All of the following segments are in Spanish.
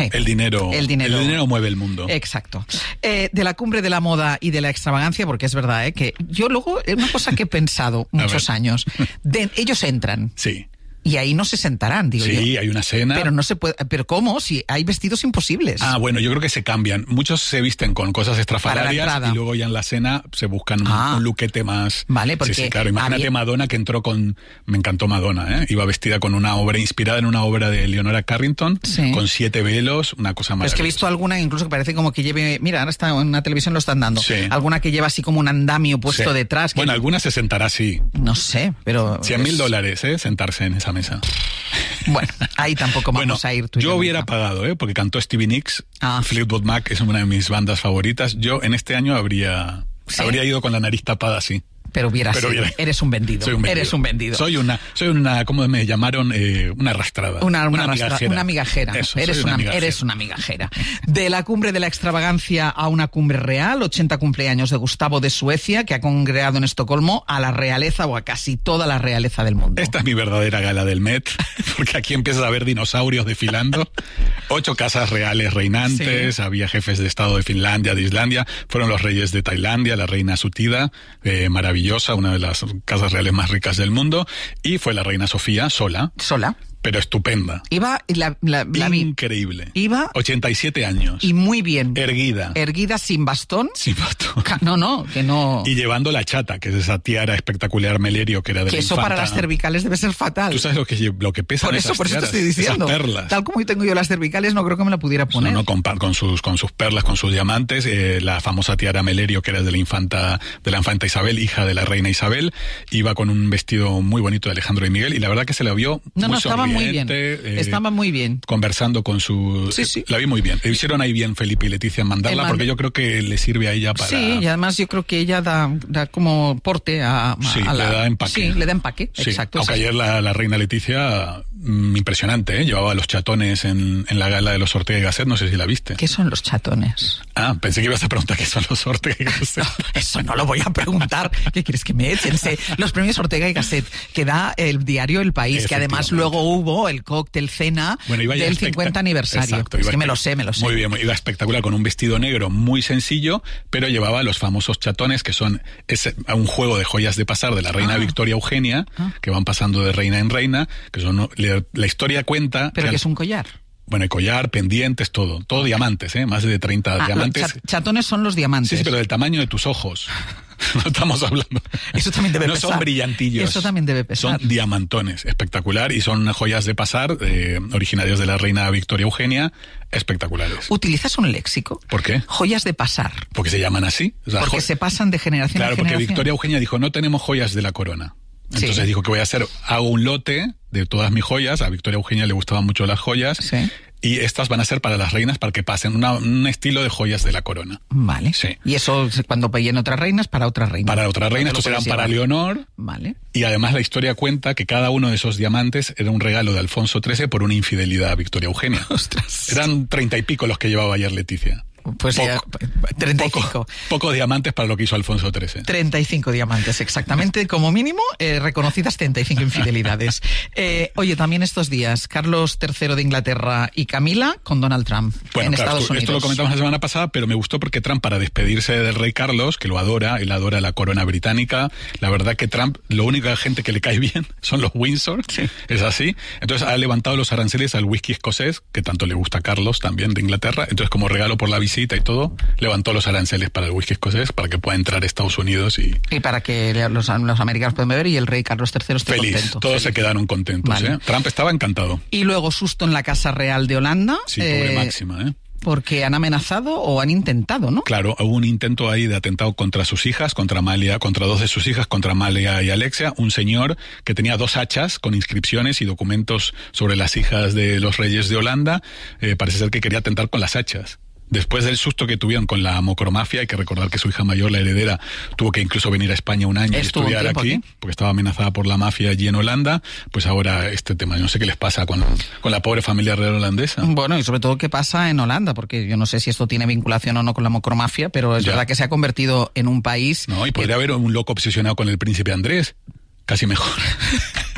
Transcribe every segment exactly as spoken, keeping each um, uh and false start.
Sí. El dinero, el dinero. El dinero mueve el mundo. Exacto. Eh, de la cumbre de la moda y de la extravagancia, porque es verdad, ¿eh? Que yo luego, una cosa que he pensado muchos años, de, ellos entran. Sí. Y ahí no se sentarán, digo sí, yo. Sí, hay una cena. Pero no se puede. ¿Pero cómo? Si hay vestidos imposibles. Ah, bueno, yo creo que se cambian. Muchos se visten con cosas estrafalarias y luego ya en la cena se buscan ah, un, un luquete más. Vale, porque. Sí, sí, claro. Imagínate había... Madonna que entró con. Me encantó Madonna, ¿eh? Iba vestida con una obra inspirada en una obra de Leonora Carrington, sí. con siete velos, una cosa maravillosa. Es que he visto alguna incluso que parece como que lleve. Mira, ahora está en una televisión lo están dando. Sí. Alguna que lleva así como un andamio puesto sí. detrás. Que... Bueno, alguna se sentará así. No sé, pero. Cien mil dólares, ¿eh? Sentarse en esa mesa. Bueno, ahí tampoco vamos bueno, a ir tú y yo yo hubiera nunca. pagado, ¿eh? Porque cantó Stevie Nicks, ah. Fleetwood Mac es una de mis bandas favoritas. Yo en este año habría, ¿sí? habría ido con la nariz tapada, sí. Pero hubiera Pero sido. hubiera... Eres un vendido. Soy un vendido. Eres un vendido. Soy una, soy una, ¿cómo me llamaron? Eh, una arrastrada. Una, una, una arrastra, migajera. Una migajera. Eso, eres, una una, migajera. eres una migajera. De la cumbre de la extravagancia a una cumbre real, ochenta cumpleaños de Gustavo de Suecia, que ha congregado en Estocolmo a la realeza o a casi toda la realeza del mundo. Esta es mi verdadera gala del Met, porque aquí empiezas a ver dinosaurios desfilando. Ocho casas reales reinantes, sí. había jefes de Estado de Finlandia, de Islandia, fueron los reyes de Tailandia, la reina Sutida, eh, maravillosa, una de las casas reales más ricas del mundo, y fue la reina Sofía sola. Sola. Pero estupenda. Iba, la, la, la increíble. Iba. ochenta y siete años. Y muy bien. Erguida. Erguida sin bastón. Sin bastón. No, no, que no. Y llevando la chata, que es esa tiara espectacular Melerio que era de que la eso infanta. para las cervicales debe ser fatal. Tú sabes lo que, lo que pesan por eso, esas por eso tiaras, te estoy diciendo. esas perlas. Tal como yo tengo yo las cervicales, no creo que me la pudiera poner. No, no, con, con, sus, con sus perlas, con sus diamantes, eh, la famosa tiara Melerio, que era de la infanta, de la infanta Isabel, hija de la reina Isabel, iba con un vestido muy bonito de Alejandro y Miguel, y la verdad que se la vio no, muy no, estaba muy bien. Eh, Estaba muy bien. Conversando con su... Sí, sí. La vi muy bien. Le hicieron ahí bien Felipe y Leticia en mandarla, man... porque yo creo que le sirve a ella para... Sí, y además yo creo que ella da, da como porte a, a, sí, a la... le da empaque. Sí, le da empaque, sí. exacto. Aunque ayer la, la reina Leticia, mmm, impresionante, ¿eh? Llevaba los chatones en, en la gala de los Ortega y Gasset, no sé si la viste. ¿Qué son los chatones? Ah, pensé que ibas a preguntar qué son los Ortega y Gasset. No, eso no lo voy a preguntar. ¿Qué quieres que me echen? Los premios Ortega y Gasset, que da el diario El País, que además luego hubo el cóctel cena bueno, del cincuenta aniversario. Exacto, es que me lo sé, me lo sé. Muy bien, iba espectacular con un vestido negro muy sencillo, pero llevaba los famosos chatones, que son ese, un juego de joyas de pasar de la reina ah. Victoria Eugenia, ah. que van pasando de reina en reina, que son la historia cuenta... Pero que, que es un collar. Bueno, el collar, pendientes, todo. Todo diamantes, ¿eh? Más de treinta ah, diamantes. Ch- chatones son los diamantes. Sí, sí, pero del tamaño de tus ojos. No estamos hablando. Eso también debe no pesar. No son brillantillos. Eso también debe pesar. Son diamantones, espectacular. Y son joyas de pasar, eh, originarios de la reina Victoria Eugenia, espectaculares. ¿Utilizas un léxico? ¿Por qué? Joyas de pasar. Porque se llaman así. O sea, porque jo- se pasan de generación claro, en generación. Claro, porque Victoria Eugenia dijo, no tenemos joyas de la corona. Entonces sí. dijo, ¿qué voy a hacer? Hago un lote de todas mis joyas. A Victoria Eugenia le gustaban mucho las joyas. Sí. Y estas van a ser para las reinas para que pasen una, un estilo de joyas de la corona. Vale. Sí. Y eso cuando piden otras reinas, para otras reinas. Para otras reinas, estos eran para Leonor. Vale. Y además la historia cuenta que cada uno de esos diamantes era un regalo de Alfonso trece por una infidelidad a Victoria Eugenia. Ostras. Eran treinta y pico los que llevaba ayer Leticia. Pues poco, ya, treinta y cinco. Poco, poco diamantes para lo que hizo Alfonso trece. treinta y cinco diamantes, exactamente. Como mínimo, eh, reconocidas treinta y cinco infidelidades. Eh, oye, también estos días, Carlos tercero de Inglaterra y Camila con Donald Trump bueno, en claro, Estados esto, Unidos. Esto lo comentamos la semana pasada, pero me gustó porque Trump, para despedirse del rey Carlos, que lo adora, él adora la corona británica, la verdad que Trump, lo único de gente que le cae bien son los Windsor, sí. es así. Entonces ha levantado los aranceles al whisky escocés, que tanto le gusta a Carlos también de Inglaterra. Entonces, como regalo por la visita y todo, levantó los aranceles para el whisky escocés para que pueda entrar a Estados Unidos y... Y para que los, los americanos puedan beber y el rey Carlos tercero esté feliz, contento. Todos feliz. se quedaron contentos, vale. ¿eh? Trump estaba encantado. Y luego susto en la Casa Real de Holanda. Sí, pobre eh, Máxima, ¿eh? Porque han amenazado o han intentado, ¿no? Claro, hubo un intento ahí de atentado contra sus hijas, contra Amalia, contra dos de sus hijas, contra Amalia y Alexia, un señor que tenía dos hachas con inscripciones y documentos sobre las hijas de los reyes de Holanda, eh, parece ser que quería atentar con las hachas. Después del susto que tuvieron con la mocromafia, hay que recordar que su hija mayor, la heredera, tuvo que incluso venir a España un año y estudiar aquí, aquí, porque estaba amenazada por la mafia allí en Holanda. Pues ahora este tema, no sé qué les pasa con, con la pobre familia real holandesa. Bueno, y sobre todo qué pasa en Holanda, porque yo no sé si esto tiene vinculación o no con la mocromafia, pero es ya. verdad que se ha convertido en un país... No, y podría que... haber un loco obsesionado con el príncipe Andrés. Casi mejor. Es que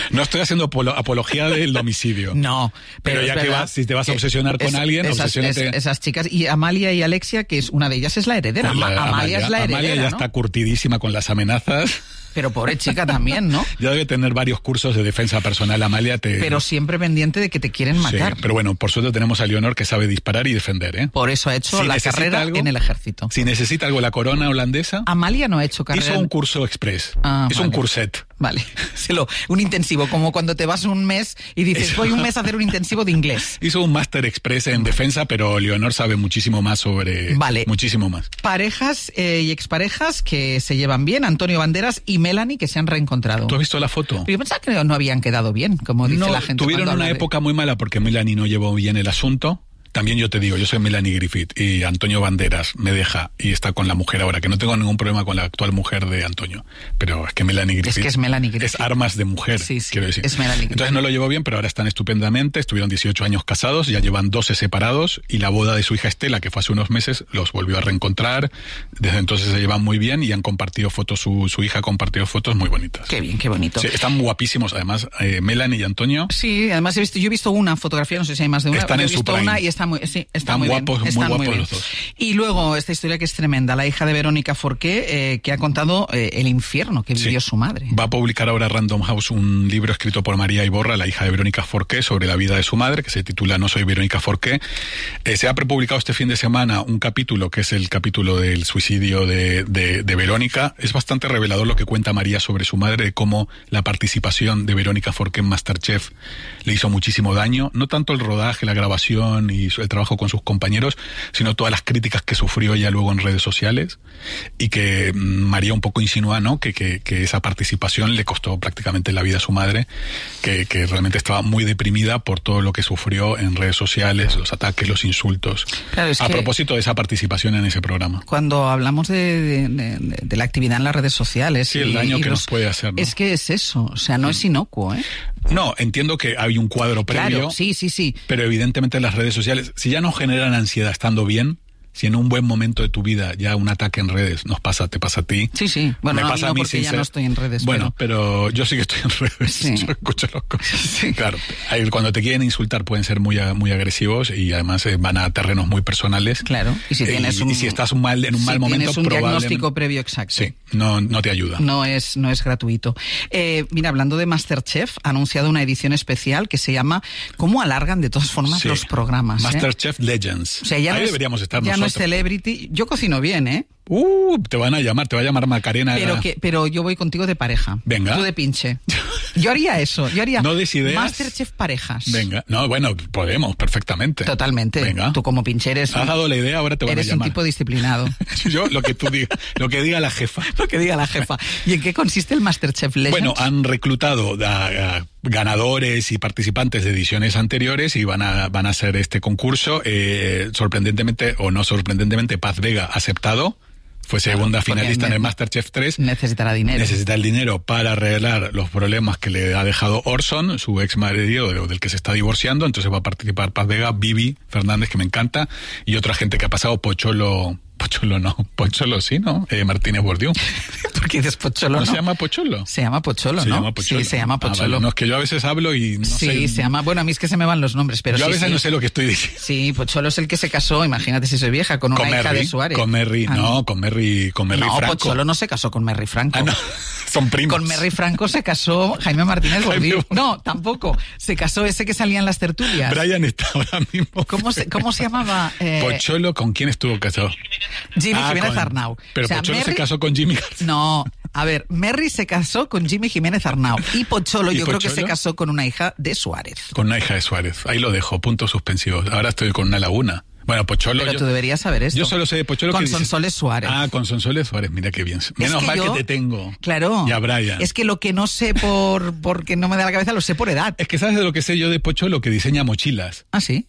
No estoy haciendo apolo- apología del domicilio. No, pero, pero ya que vas, si te vas a obsesionar con es, alguien, esas, obsesiónate. Es, esas chicas. Y Amalia y Alexia, que es una de ellas, es la heredera. Pues la, Amalia, Amalia es la heredera. Amalia ya ¿no? está curtidísima con las amenazas. Pero pobre chica también, ¿no? Ya debe tener varios cursos de defensa personal, Amalia. Te... Pero siempre pendiente de que te quieren matar. Sí, pero bueno, por suerte tenemos a Leonor que sabe disparar y defender, ¿eh? Por eso ha hecho si la carrera algo, en el ejército. Si necesita algo la corona holandesa... Amalia no ha hecho carrera. Hizo un curso express. Ah, hizo vale. un curset. Vale, un intensivo, como cuando te vas un mes y dices, Eso. voy un mes a hacer un intensivo de inglés. Hizo un máster express en defensa, pero Leonor sabe muchísimo más sobre... Vale. Muchísimo más. Parejas eh, y exparejas que se llevan bien, Antonio Banderas y Melanie, que se han reencontrado. ¿Tú has visto la foto? Pero yo pensaba que no habían quedado bien, como dice no, la gente. Tuvieron una de... época muy mala porque Melanie no llevó bien el asunto. También yo te digo, yo soy Melanie Griffith y Antonio Banderas me deja y está con la mujer ahora, que no tengo ningún problema con la actual mujer de Antonio, pero es que Melanie Griffith es, que es, Melanie Griffith. es armas de mujer, sí, sí, quiero decir. Es Melanie Griffith. Entonces no lo llevó bien, pero ahora están estupendamente, estuvieron dieciocho años casados, ya llevan doce separados y la boda de su hija Estela, que fue hace unos meses, los volvió a reencontrar, desde entonces se llevan muy bien y han compartido fotos, su, su hija ha compartido fotos muy bonitas. Qué bien, qué bonito. Sí, están guapísimos, además, eh, Melanie y Antonio. Sí, además he visto, yo he visto una fotografía, no sé si hay más de una, están he en visto su prime. una y está muy, sí, está muy guapos, bien. muy Están guapos muy bien. los dos. Y luego esta historia que es tremenda, la hija de Verónica Forqué, eh, que ha contado eh, el infierno que vivió sí. su madre. Va a publicar ahora Random House un libro escrito por María Iborra, la hija de Verónica Forqué, sobre la vida de su madre, que se titula No soy Verónica Forqué. Eh, se ha prepublicado este fin de semana un capítulo, que es el capítulo del suicidio de, de, de Verónica. Es bastante revelador lo que cuenta María sobre su madre, de cómo la participación de Verónica Forqué en MasterChef le hizo muchísimo daño. No tanto el rodaje, la grabación y el trabajo con sus compañeros, sino todas las críticas que sufrió ella luego en redes sociales y que María un poco insinúa, ¿no? Que, que, que esa participación le costó prácticamente la vida a su madre, que, que realmente estaba muy deprimida por todo lo que sufrió en redes sociales, los ataques, los insultos. Claro, es a que propósito de esa participación en ese programa. Cuando hablamos de, de, de, de la actividad en las redes sociales... Sí, el y, daño y que los, nos puede hacer, ¿no? Es que es eso, o sea, no es inocuo, ¿eh? No, entiendo que hay un cuadro previo. Claro, sí, sí, sí. Pero evidentemente las redes sociales, si ya no generan ansiedad estando bien, si en un buen momento de tu vida ya un ataque en redes nos pasa, te pasa a ti. Sí, sí. Bueno, me no, pasa no a mí porque ya ser... no estoy en redes. Bueno, pero... pero yo sí que estoy en redes. Sí. Yo escucho los cosas. Sí. Claro. Cuando te quieren insultar pueden ser muy, muy agresivos y además van a terrenos muy personales. Claro. Y si tienes y, un... y si estás un mal, en un si mal momento, tienes un probablemente... diagnóstico previo exacto. Sí, no, no te ayuda. No es, no es gratuito. Eh, mira, hablando de MasterChef, ha anunciado una edición especial que se llama ¿Cómo alargan de todas formas Sí. los programas? MasterChef eh? Legends. O sea, ya Ahí no es, deberíamos estar ya nosotros. no es Celebrity. Yo cocino bien, ¿eh? Uh, te van a llamar, te va a llamar Macarena. Pero, que, pero yo voy contigo de pareja. Venga. Tú de pinche. Yo haría eso. Yo haría ¿No des ideas? MasterChef parejas. Venga. No, bueno, podemos, perfectamente. Totalmente. Venga. Tú como pinche eres... Has dado la idea, ahora te van a Eres llamar. un tipo disciplinado. Yo, lo que tú digas, lo que diga la jefa. Lo que diga la jefa. ¿Y en qué consiste el MasterChef Legends? Bueno, han reclutado a, a ganadores y participantes de ediciones anteriores y van a, van a hacer este concurso. Eh, sorprendentemente, o no sorprendentemente, Paz Vega ha aceptado. Fue segunda Claro, finalista ne- en el MasterChef tres. Necesitará dinero. Necesita el dinero para arreglar los problemas que le ha dejado Orson, su ex marido del que se está divorciando. Entonces va a participar Paz Vega, Vivi Fernández, que me encanta, y otra gente que ha pasado, Pocholo... Pocholo no, Pocholo sí, ¿no? Eh, Martínez Bordiú. ¿Por qué dices Pocholo, ¿No no? se llama Pocholo? Se llama Pocholo, Se ¿no? llama Pocholo. Sí, se llama Ah, Pocholo. vale. No, es que yo a veces hablo y no sí, sé. se llama... Bueno, a mí es que se me van los nombres, pero yo sí, a veces sí. no sé lo que estoy diciendo. Sí, Pocholo es el que se casó, imagínate si soy vieja, con una Con hija Merry, de Suárez. con Merry, Ah, no, con Merry, con Merry no, Franco. Pocholo no se casó con Merry Franco. Ah, no, son primos. Con Merry Franco se casó Jaime Martínez Jaime Bordiú. Bordiú. No, tampoco. Se casó ese que salía en las tertulias. Brian está ahora mismo. ¿Cómo se, cómo se llamaba? Eh, Pocholo, ¿con quién estuvo casado? Jimmy Ah, Jiménez con- Arnau. Pero O sea, Pocholo se Merry- casó con Jimmy García. No, a ver, Merry se casó con Jimmy Jiménez Arnau y Pocholo ¿Y yo creo que Pocholo? se casó con una hija de Suárez. Con una hija de Suárez. Ahí lo dejo, puntos suspensivos. Ahora estoy con una laguna. Bueno, Pocholo... Pero yo, tú deberías saber esto. yo solo sé de Pocholo Con que dices- Sonsoles Suárez. Ah, con Sonsoles Suárez, mira qué bien. Menos que mal yo- que te tengo. Claro. Y a Brian. Es que lo que no sé por porque no me da la cabeza lo sé por edad. Es que sabes de lo que sé yo de Pocholo, que diseña mochilas. Ah, sí.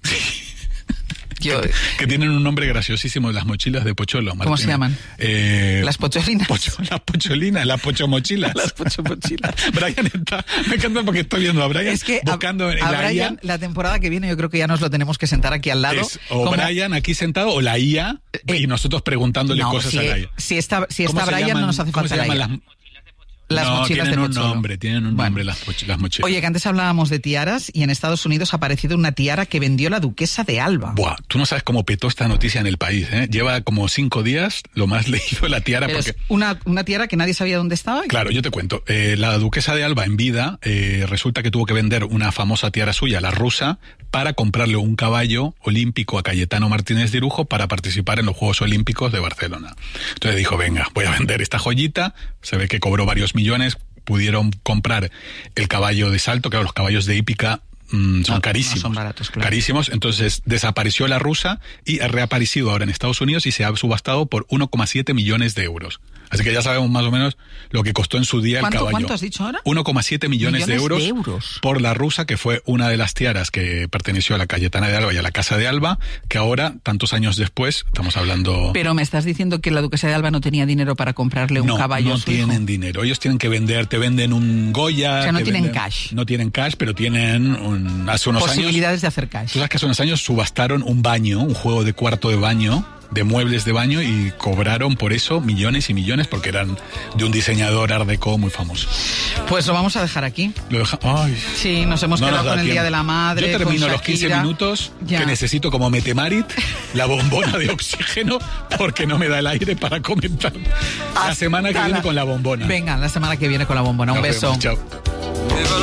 Yo, Que tienen un nombre graciosísimo, las mochilas de Pocholo. ¿Cómo Martín. se llaman? Eh, las pocholinas. Pocho, las pocholinas, las pochomochilas. Las pochomochilas. Brian está... Me encanta porque estoy viendo a Brian Es que a, buscando en a la Brian, I A. la temporada que viene yo creo que ya nos lo tenemos que sentar aquí al lado. Es o como- Brian aquí sentado o la I A Eh, y nosotros preguntándole no, cosas si, a la I A. si está, si ¿Cómo está se Brian llaman- no nos hace cómo falta se la llaman I A. las- las no, mochilas de tienen un Pocholo. nombre, tienen un Bueno. nombre las, moch- las mochilas. Oye, que antes hablábamos de tiaras y en Estados Unidos ha aparecido una tiara que vendió la duquesa de Alba. Buah, tú no sabes cómo petó esta noticia en el país, ¿eh? Lleva como cinco días lo más leído la tiara Pero porque... es una, una tiara que nadie sabía dónde estaba. Claro, yo te cuento. Eh, la duquesa de Alba en vida eh, resulta que tuvo que vender una famosa tiara suya, la rusa, para comprarle un caballo olímpico a Cayetano Martínez de Irujo para participar en los Juegos Olímpicos de Barcelona. Entonces dijo, venga, voy a vender esta joyita. Se ve que cobró varios millones, pudieron comprar el caballo de salto, claro, los caballos de hípica Mm, son no, carísimos. No son baratos, claro. Carísimos. Entonces desapareció la rusa y ha reaparecido ahora en Estados Unidos y se ha subastado por uno coma siete millones de euros. Así que ya sabemos más o menos lo que costó en su día el ¿Cuánto, caballo. ¿Cuánto has dicho ahora? uno coma siete millones, millones de, euros de euros por la rusa, que fue una de las tiaras que perteneció a la Cayetana de Alba y a la Casa de Alba, que ahora, tantos años después, estamos hablando... Pero me estás diciendo que la duquesa de Alba no tenía dinero para comprarle un no, caballo no a su hijo. tienen dinero. Ellos tienen que vender, te venden un Goya... O sea, no te tienen venden, cash. No tienen cash, pero tienen un, hace unos años... Posibilidades de hacer cash. Tú sabes que hace unos años subastaron un baño, un juego de cuarto de baño, de muebles de baño, y cobraron por eso millones y millones porque eran de un diseñador art déco muy famoso. Pues lo vamos a dejar aquí. Lo deja... Ay. Sí, nos hemos No quedado nos da con el tiempo. Día de la Madre. Yo termino con los quince Shakira. minutos Ya. que necesito como Metemarit, la bombona de oxígeno, porque no me da el aire para comentar. La semana que Hasta viene la- con la bombona. Venga, la semana que viene con la bombona. Un Nos beso. vemos. Chao.